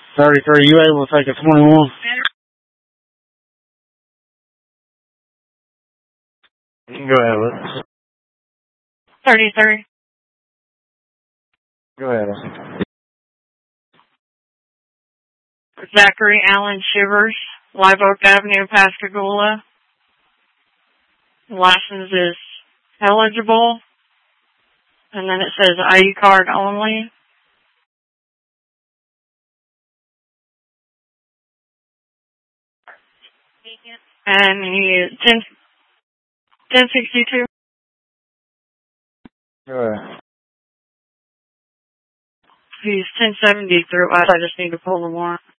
33, you able to take a 21? You can go ahead with it. 33. Go ahead. Zachary Allen Shivers, Live Oak Avenue, Pascagoula. License is eligible. And then it says ID card only. And he is 1062. Go ahead. He's 1070 through us. I just need to pull the warrant.